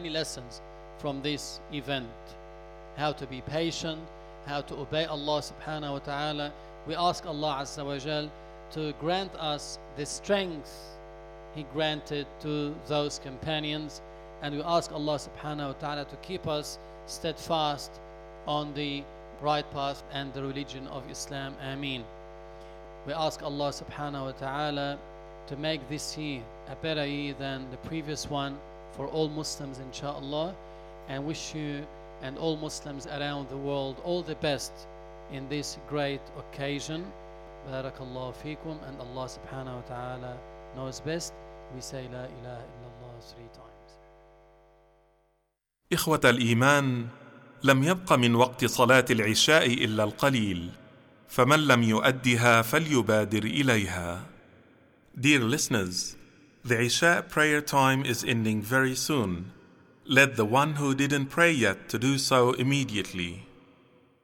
lessons from this event. How to be patient, how to obey Allah subhanahu wa ta'ala. We ask Allah Azza wa Jal to grant us the strength He granted to those companions, and we ask Allah subhanahu wa ta'ala to keep us steadfast on the right path and the religion of Islam. Ameen. We ask Allah subhanahu wa ta'ala to make this year a better year than the previous one for all Muslims, inshaAllah, and wish you and all Muslims around the world all the best in this great occasion. Barakallahu feekum, and Allah subhanahu wa ta'ala knows best. We say La ilaha illallah 3 times. إخوة الإيمان، لم يبق من وقت صلاة العشاء إلا القليل، فمن لم يؤدها فليبادر إليها. Dear listeners, the Isha prayer time is ending very soon. Let the one who didn't pray yet to do so immediately.